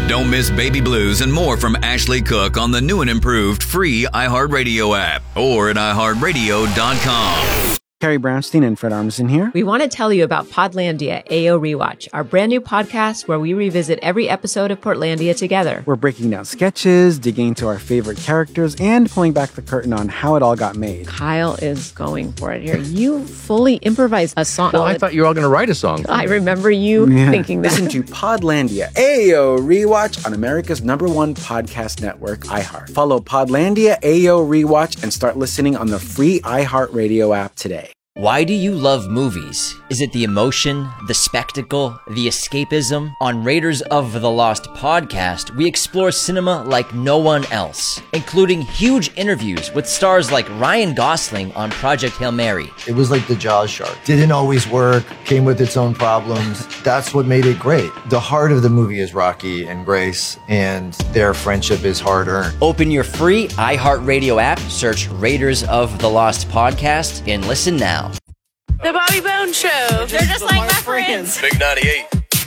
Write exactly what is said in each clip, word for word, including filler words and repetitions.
Don't miss Baby Blues and more from Ashley Cook on the new and improved free iHeartRadio app or at i heart radio dot com. Carrie Brownstein and Fred Armisen here. We want to tell you about Podlandia A O Rewatch, our brand new podcast where we revisit every episode of Portlandia together. We're breaking down sketches, digging into our favorite characters, and pulling back the curtain on how it all got made. Kyle is going for it here. You fully improvised a song. Well, I thought you were all going to write a song. I remember you Yeah. thinking that. Listen to Podlandia A O Rewatch on America's number one podcast network, iHeart. Follow Podlandia A O Rewatch and start listening on the free iHeartRadio app today. Why do you love movies? Is it the emotion, the spectacle, the escapism? On Raiders of the Lost podcast, we explore cinema like no one else, including huge interviews with stars like Ryan Gosling on Project Hail Mary. It was like the Jaws shark. Didn't always work, came with its own problems. That's what made it great. The heart of the movie is Rocky and Grace, and their friendship is hard-earned. Open your free iHeartRadio app, search Raiders of the Lost podcast, and listen now. The Bobby Bones Show. They're just like my friends. Big ninety-eight.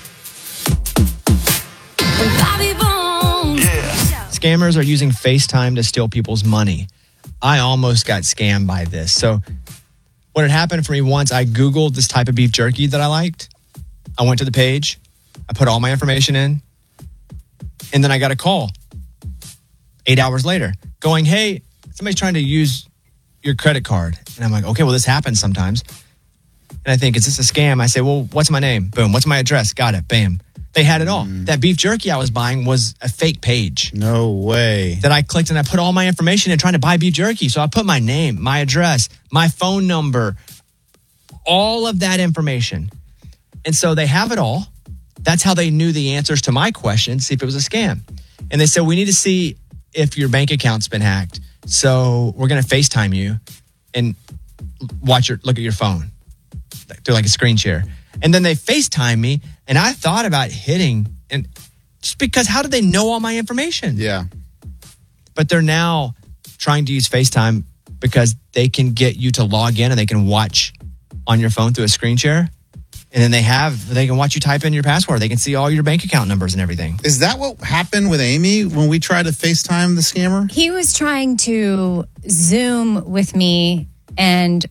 Bobby Bones. Yeah. Scammers are using FaceTime to steal people's money. I almost got scammed by this. So what had happened for me once, I Googled this type of beef jerky that I liked. I went to the page. I put all my information in. And then I got a call eight hours later going, hey, somebody's trying to use your credit card. And I'm like, okay, well, this happens sometimes. And I think, is this a scam? I say, well, what's my name? Boom. What's my address? Got it. Bam. They had it all. Mm. That beef jerky I was buying was a fake page. No way. That I clicked and I put all my information in trying to buy beef jerky. So I put my name, my address, my phone number, all of that information. And so they have it all. That's how they knew the answers to my question, see if it was a scam. And they said, we need to see if your bank account's been hacked. So we're going to FaceTime you and watch your, look at your phone. Do like a screen share. And then they FaceTime me, and I thought about hitting, and just because how did they know all my information? Yeah. But they're now trying to use FaceTime because they can get you to log in and they can watch on your phone through a screen share. And then they have, they can watch you type in your password. They can see all your bank account numbers and everything. Is that what happened with Amy when we tried to FaceTime the scammer? He was trying to Zoom with me, and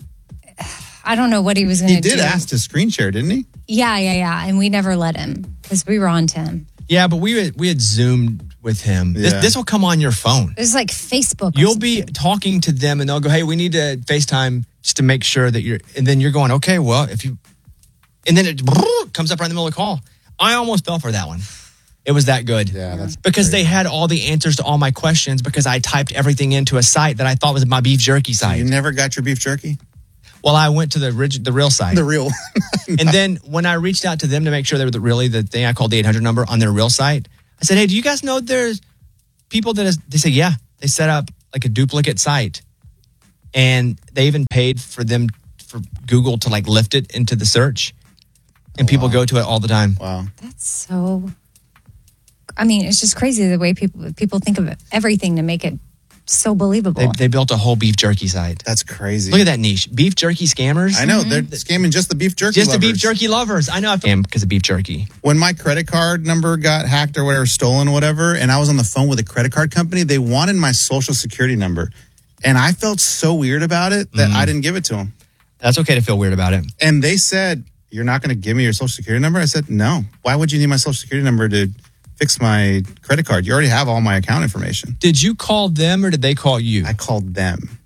I don't know what he was going to do. He did ask to screen share, didn't he? Yeah, yeah, yeah. And we never let him because we were on to him. Yeah, but we had, we had Zoomed with him. Yeah. This, this will come on your phone. It was like Facebook. You'll be talking to them and they'll go, hey, we need to FaceTime just to make sure that you're, and then you're going, okay, well, if you, and then it comes up right in the middle of the call. I almost fell for that one. It was that good. Yeah, that's because crazy. they had all the answers to all my questions because I typed everything into a site that I thought was my beef jerky site. So you never got your beef jerky? Well, I went to the rig- the real site. The real. And then when I reached out to them to make sure they were the, really the thing, I called the eight hundred number on their real site. I said, hey, do you guys know there's people that is, they say, yeah, they set up like a duplicate site. And they even paid for them, for Google to like lift it into the search. And Oh, people wow. go to it all the time. Wow. That's so, I mean, it's just crazy the way people people think of everything to make it so believable. They, they built a whole beef jerky site. That's crazy. Look at that niche. Beef jerky scammers. I know. They're scamming just the beef jerky Just lovers. the beef jerky lovers. I know I am because of beef jerky. When my credit card number got hacked or whatever, stolen or whatever, and I was on the phone with a credit card company, they wanted my social security number. And I felt so weird about it that Mm. I didn't give it to them. That's okay to feel weird about it. And they said, you're not going to give me your social security number? I said, no. Why would you need my social security number to fix my credit card? You already have all my account information. Did you call them or did they call you? I called them.